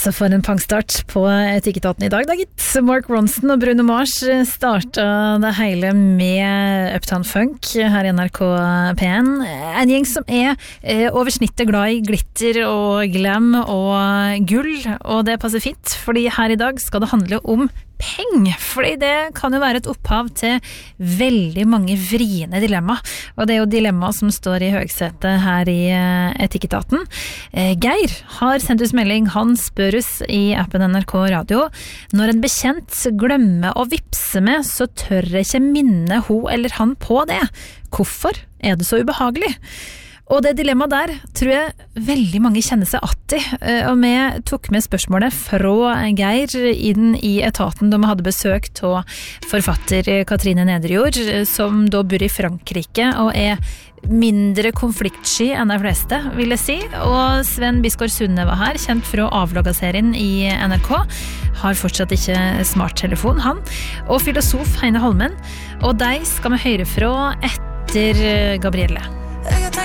Altså for en pangstart på Etikketaten I dag, da gitt. Mark Ronson og Bruno Mars startet det hele med Uptown Funk her I NRK P1. En gjeng som over snittet glad I glitter og glam og gull, og det passer fint, fordi her I dag skal det handle om penger, fordi det kan jo være et opphav til veldig mange vriene dilemma, og det jo dilemma som står I høgsetet her I Etikketaten. Geir har sendt oss melding, han spør oss I appen NRK Radio, når en bekjent glemmer å vipse med, så tør jeg ikke minne hun eller han på det. Hvorfor det så ubehagelig? Og det dilemmaet der tror jeg veldig mange kjenner seg att I, og vi tok med spørsmålet fra Geir inn I etaten da vi hadde besøk av forfatter Katrine Nederjord, som da bor I Frankrike og mindre konfliktsky enn de fleste, vil jeg si. Og Sven Biskår Sunde var her, kjent fra avloggaserien I NRK, har fortsatt ikke smarttelefon, han. Og filosof Heine Holmen, og de skal vi høre fra etter Gabrielle.